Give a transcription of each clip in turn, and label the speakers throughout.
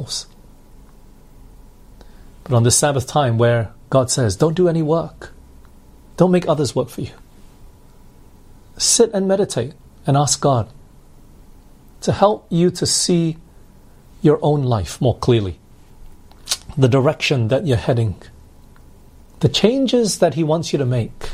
Speaker 1: ourselves. But on this Sabbath time where God says, don't do any work, don't make others work for you, sit and meditate and ask God to help you to see your own life more clearly, the direction that you're heading, the changes that He wants you to make,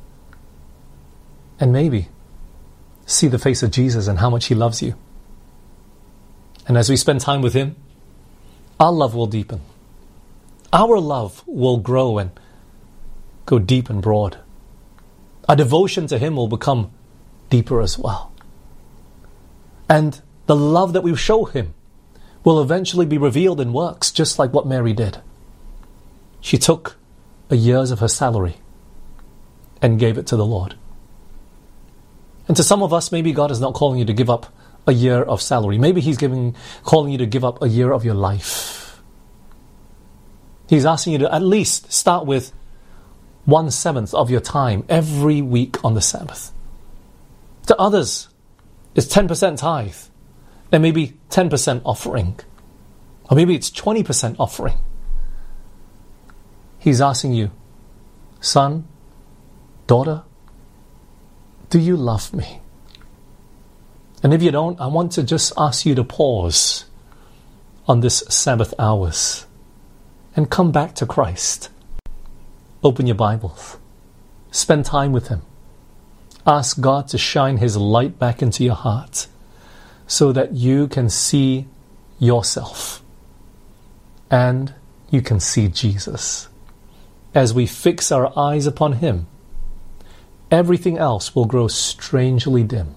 Speaker 1: and maybe see the face of Jesus and how much He loves you. And as we spend time with Him, our love will deepen. Our love will grow and go deep and broad. Our devotion to Him will become deeper as well. And the love that we show Him will eventually be revealed in works, just like what Mary did. She took a year's of her salary and gave it to the Lord. And to some of us, maybe God is not calling you to give up a year of salary. Maybe He's calling you to give up a year of your life. He's asking you to at least start with 1/7 of your time every week on the Sabbath. To others, it's 10% tithe, and maybe 10% offering, or maybe it's 20% offering. He's asking you, son, daughter, do you love me? And if you don't, I want to just ask you to pause on this Sabbath hours and come back to Christ. Open your Bibles. Spend time with Him. Ask God to shine His light back into your heart so that you can see yourself and you can see Jesus. As we fix our eyes upon Him, everything else will grow strangely dim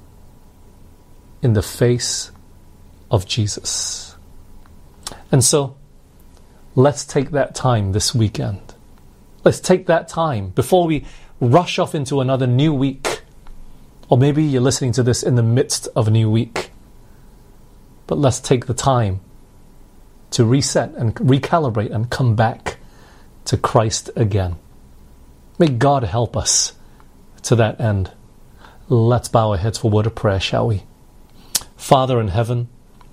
Speaker 1: in the face of Jesus. And so, let's take that time this weekend. Let's take that time before we rush off into another new week. Or maybe you're listening to this in the midst of a new week. But let's take the time to reset and recalibrate and come back to Christ again. May God help us to that end. Let's bow our heads for a word of prayer, shall we? Father in heaven,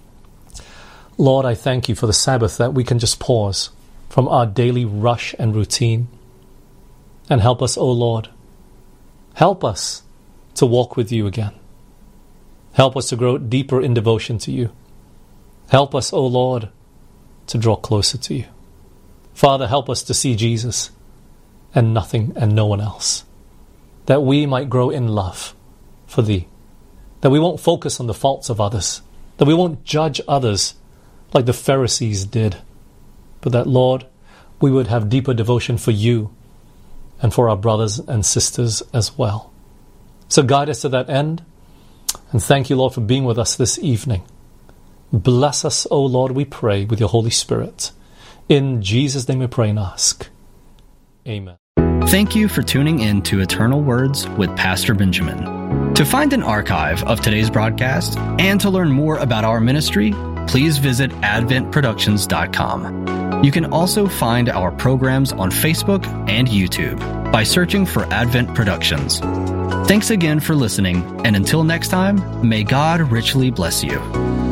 Speaker 1: Lord, I thank You for the Sabbath, that we can just pause from our daily rush and routine. And help us, O Lord. Help us to walk with You again. Help us to grow deeper in devotion to You. Help us, O Lord, to draw closer to You. Father, help us to see Jesus and nothing and no one else, that we might grow in love for Thee, that we won't focus on the faults of others, that we won't judge others like the Pharisees did, but that, Lord, we would have deeper devotion for You and for our brothers and sisters as well. So guide us to that end, and thank You, Lord, for being with us this evening. Bless us, O Lord, we pray, with Your Holy Spirit. In Jesus' name we pray and ask. Amen.
Speaker 2: Thank you for tuning in to Eternal Words with Pastor Benjamin. To find an archive of today's broadcast and to learn more about our ministry, please visit adventproductions.com. You can also find our programs on Facebook and YouTube by searching for Advent Productions. Thanks again for listening, and until next time, may God richly bless you.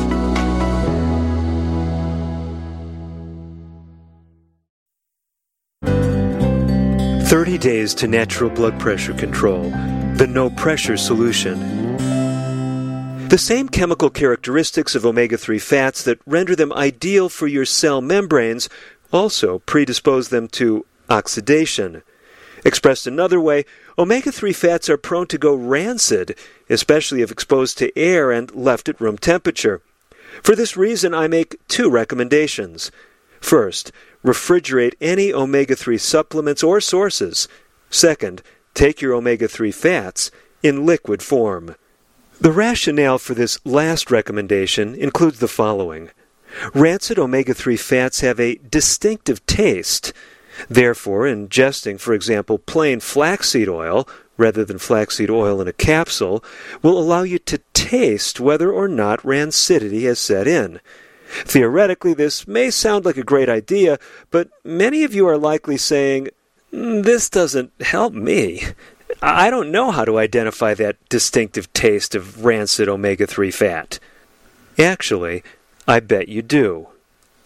Speaker 3: "30 Days to Natural Blood Pressure Control, the No Pressure Solution." The same chemical characteristics of omega-3 fats that render them ideal for your cell membranes also predispose them to oxidation. Expressed another way, omega-3 fats are prone to go rancid, especially if exposed to air and left at room temperature. For this reason, I make 2 recommendations. First, refrigerate any omega-3 supplements or sources. Second, take your omega-3 fats in liquid form. The rationale for this last recommendation includes the following. Rancid omega-3 fats have a distinctive taste. Therefore, ingesting, for example, plain flaxseed oil, rather than flaxseed oil in a capsule, will allow you to taste whether or not rancidity has set in. Theoretically, this may sound like a great idea, but many of you are likely saying, "This doesn't help me. I don't know how to identify that distinctive taste of rancid omega-3 fat." Actually, I bet you do.